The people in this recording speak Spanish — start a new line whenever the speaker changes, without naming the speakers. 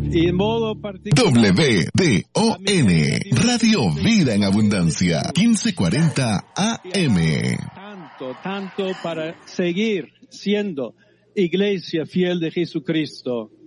Y en modo particular,
WDON, Radio Vida en Abundancia, 1540 AM.
tanto para seguir siendo iglesia fiel de Jesucristo.